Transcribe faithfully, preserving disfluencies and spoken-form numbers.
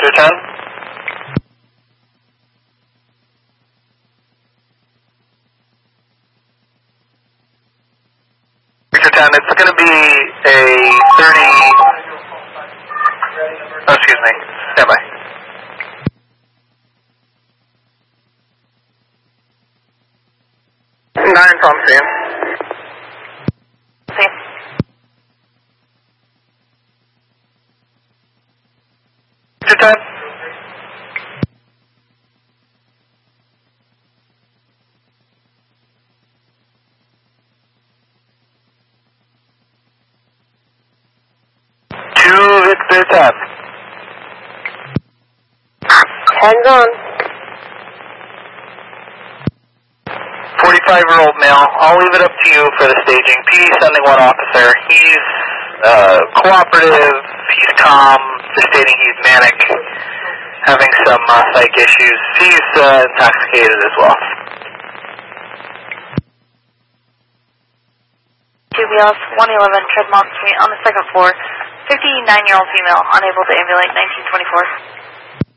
Victor ten. Victor ten, it's going to be a thirty... Oh, excuse me. Stand by. Nine, Tom, Sam. Sam. Victor ten. Two, Victor ten. Hands on. forty-five-year-old male. I'll leave it up to you for the staging. P D sending one officer. He's uh, cooperative. He's calm. Just stating he's manic, having some uh, psych issues. He's uh, intoxicated as well. two B L one eleven Treadmont Street on the second floor. fifty-nine-year-old female, unable to ambulate, nineteen twenty-four.